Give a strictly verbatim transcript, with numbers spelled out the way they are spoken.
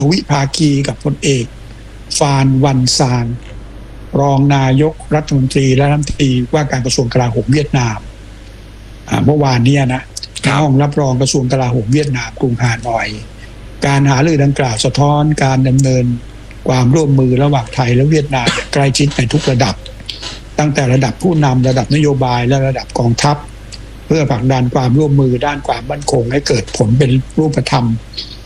วิภาคีกับพลเอกฟานวันซานรองนายกรัฐมนตรีและรัฐมนตรีว่าการกระทรวงกลาโหมเวียดนามเมื่อวานนี้นะห้องรับรองกระทรวงกลาโหมเวียดนามกรุงฮานอยการหารือดังกล่าวสะท้อนการดำเนินความร่วมมือระหว่างไทยและเวียดนามใกล้ชิดในทุกระดับตั้งแต่ระดับผู้นำระดับนโยบายและระดับกองทัพเพื่อผลักดันความร่วมมือด้านความมั่นคงให้เกิดผลเป็นรูปธรรม